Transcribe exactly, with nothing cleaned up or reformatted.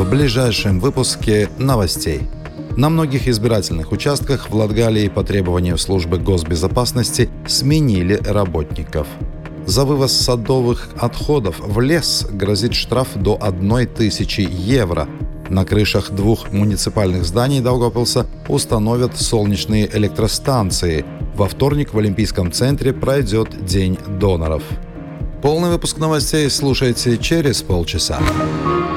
в ближайшем выпуске новостей. На многих избирательных участках в Латгалии по требованию службы госбезопасности сменили работников. За вывоз садовых отходов в лес грозит штраф до одной тысячи евро. На крышах двух муниципальных зданий Даугавпилса установят солнечные электростанции. Во вторник в Олимпийском центре пройдет День доноров. Полный выпуск новостей слушайте через полчаса.